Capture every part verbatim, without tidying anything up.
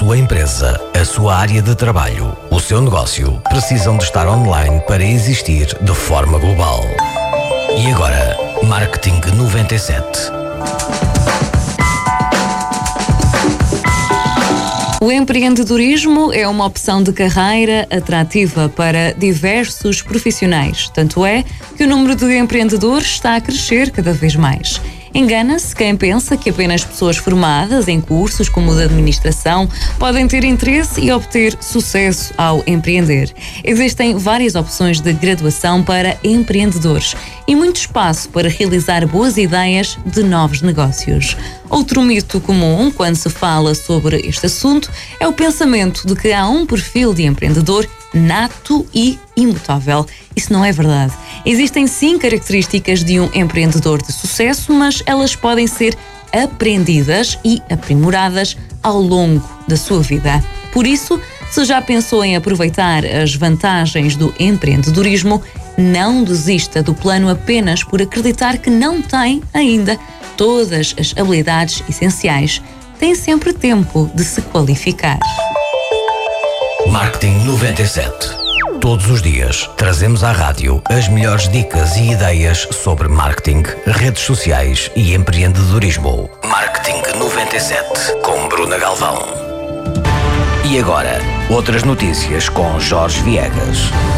sua empresa, a sua área de trabalho, o seu negócio precisam de estar online para existir de forma global. E agora, Marketing noventa e sete. O empreendedorismo é uma opção de carreira atrativa para diversos profissionais. Tanto é que o número de empreendedores está a crescer cada vez mais. Engana-se quem pensa que apenas pessoas formadas em cursos como o de administração podem ter interesse e obter sucesso ao empreender. Existem várias opções de graduação para empreendedores e muito espaço para realizar boas ideias de novos negócios. Outro mito comum quando se fala sobre este assunto é o pensamento de que há um perfil de empreendedor nato e imutável. Isso não é verdade. Existem sim características de um empreendedor de sucesso, mas elas podem ser aprendidas e aprimoradas ao longo da sua vida. Por isso, se já pensou em aproveitar as vantagens do empreendedorismo, não desista do plano apenas por acreditar que não tem ainda todas as habilidades essenciais. Tem sempre tempo de se qualificar. Marketing noventa e sete. Todos os dias trazemos à rádio as melhores dicas e ideias sobre marketing, redes sociais e empreendedorismo. Marketing noventa e sete com Bruna Galvão. E agora, outras notícias com Jorge Viegas.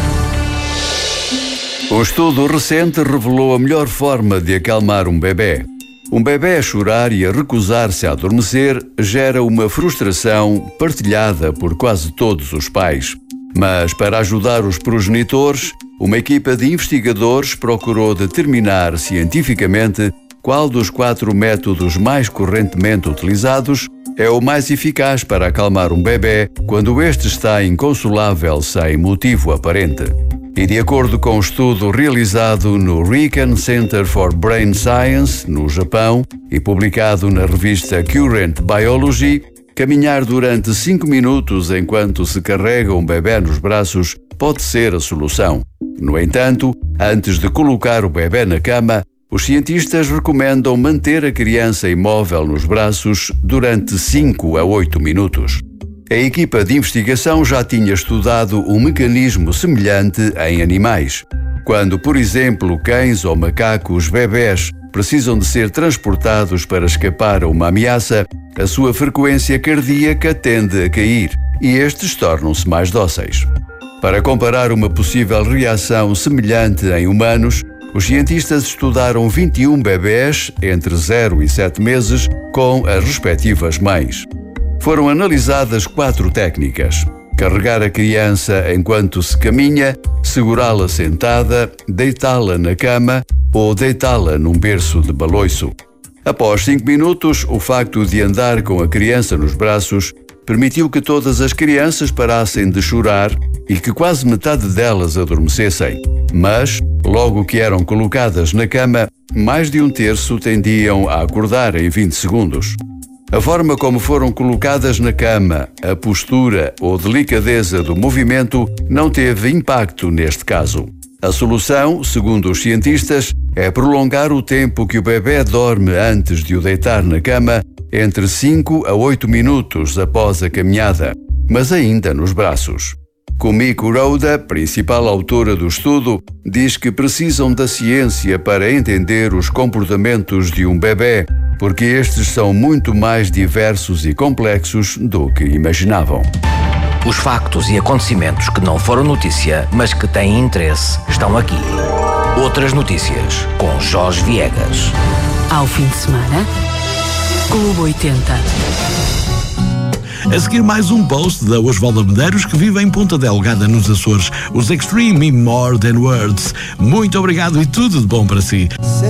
Um estudo recente revelou a melhor forma de acalmar um bebê. Um bebê a chorar e a recusar-se a adormecer gera uma frustração partilhada por quase todos os pais. Mas, para ajudar os progenitores, uma equipa de investigadores procurou determinar cientificamente qual dos quatro métodos mais correntemente utilizados é o mais eficaz para acalmar um bebê quando este está inconsolável sem motivo aparente. E de acordo com um estudo realizado no Riken Center for Brain Science, no Japão, e publicado na revista Current Biology, caminhar durante cinco minutos enquanto se carrega um bebê nos braços pode ser a solução. No entanto, antes de colocar o bebê na cama, os cientistas recomendam manter a criança imóvel nos braços durante cinco a oito minutos. A equipa de investigação já tinha estudado um mecanismo semelhante em animais. Quando, por exemplo, cães ou macacos bebés precisam de ser transportados para escapar a uma ameaça, a sua frequência cardíaca tende a cair e estes tornam-se mais dóceis. Para comparar uma possível reação semelhante em humanos, os cientistas estudaram vinte e um bebés entre zero e sete meses com as respectivas mães. Foram analisadas quatro técnicas: carregar a criança enquanto se caminha, segurá-la sentada, deitá-la na cama ou deitá-la num berço de baloiço. Após cinco minutos, o facto de andar com a criança nos braços permitiu que todas as crianças parassem de chorar e que quase metade delas adormecessem. Mas, logo que eram colocadas na cama, mais de um terço tendiam a acordar em vinte segundos. A forma como foram colocadas na cama, a postura ou delicadeza do movimento não teve impacto neste caso. A solução, segundo os cientistas, é prolongar o tempo que o bebê dorme antes de o deitar na cama entre cinco a oito minutos após a caminhada, mas ainda nos braços. Kumiko Rhoda, principal autora do estudo, diz que precisam da ciência para entender os comportamentos de um bebê, porque estes são muito mais diversos e complexos do que imaginavam. Os factos e acontecimentos que não foram notícia, mas que têm interesse, estão aqui. Outras notícias com Jorge Viegas. Ao fim de semana, Clube oitenta. A seguir, mais um post da Osvaldo Medeiros, que vive em Ponta Delgada, nos Açores. Os Extreme e More Than Words. Muito obrigado e tudo de bom para si.